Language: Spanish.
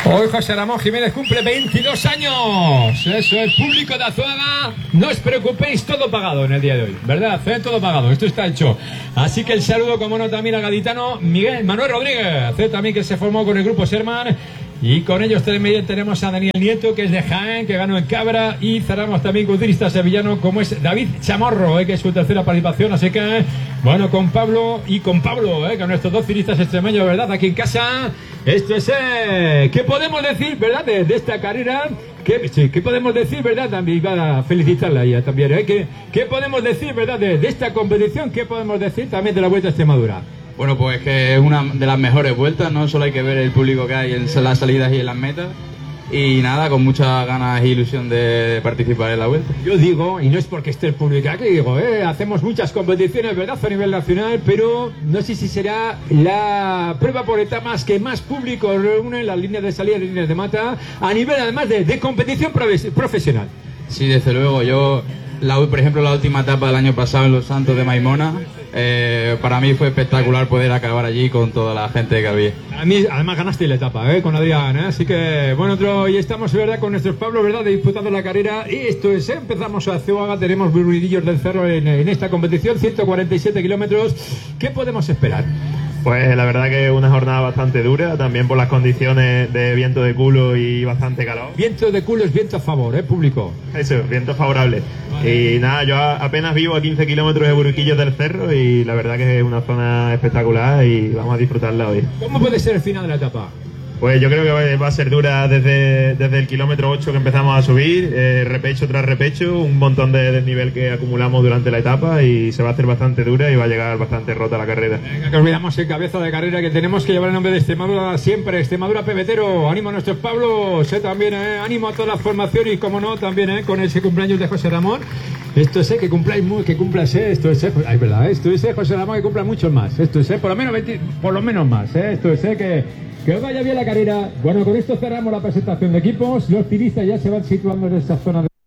Hoy José Ramón Jiménez cumple 22 años. Eso es, público de Azuaga. No os preocupéis, todo pagado en el día de hoy, ¿verdad? Todo pagado, esto está hecho. Así que el saludo, como no, también al gaditano Manuel Rodríguez, también que se formó con el grupo Sherman. Y con ellos también tenemos a Daniel Nieto, que es de Jaén, que ganó en Cabra. Y cerramos también con un turista sevillano como es David Chamorro, que es su tercera participación. Así que, bueno, con Pablo, con nuestros dos turistas extremeños, ¿verdad? Aquí en casa. Esto es, ¿qué podemos decir, verdad, de esta carrera? ¿Qué podemos decir, verdad? También para felicitarla a ella también, ¿Qué podemos decir, verdad, de esta competición? ¿Qué podemos decir también de la Vuelta a Extremadura? Bueno, pues que es una de las mejores vueltas, ¿no? Solo hay que ver el público que hay en las salidas y en las metas. Y nada, con muchas ganas e ilusión de participar en la vuelta. Yo digo, y no es porque esté el público aquí, digo, hacemos muchas competiciones, ¿verdad?, a nivel nacional, pero no sé si será la prueba por etapas que más público reúne en las líneas de salida y líneas de meta, a nivel además de competición profesional. Sí, desde luego. Yo, por ejemplo, la última etapa del año pasado en Los Santos de Maimona, para mí fue espectacular poder acabar allí con toda la gente que había. A mí, además, ganaste la etapa, con Adrián, así que, bueno, y estamos, ¿verdad?, con nuestros Pablo, ¿verdad?, disputando la carrera. Y esto es, empezamos a Azuaga, tenemos Ruidillos del Cerro en esta competición, 147 kilómetros. ¿Qué podemos esperar? Pues la verdad que una jornada bastante dura, también por las condiciones de viento de culo y bastante calor. Viento de culo es viento a favor, público. Eso, viento favorable. Y nada, yo apenas vivo a 15 kilómetros de Burquillos del Cerro y la verdad que es una zona espectacular y vamos a disfrutarla hoy. ¿Cómo puede ser el final de la etapa? Pues yo creo que va a ser dura desde el kilómetro 8 que empezamos a subir, repecho tras repecho, un montón de desnivel que acumulamos durante la etapa y se va a hacer bastante dura y va a llegar bastante rota la carrera. Venga, que olvidamos el cabeza de carrera que tenemos que llevar el nombre de Extremadura siempre, Extremadura Pebetero. Ánimo a nuestros Pablos, también, ánimo a toda la formación y como no, también, con ese cumpleaños de José Ramón. Esto es, que cumplas, esto es, ay, verdad, esto es, José Ramón, que cumpla muchos más, esto es, por lo menos más, esto es, que os vaya bien la carrera. Bueno, con esto cerramos la presentación de equipos. Los tiristas ya se van situando en esa zona de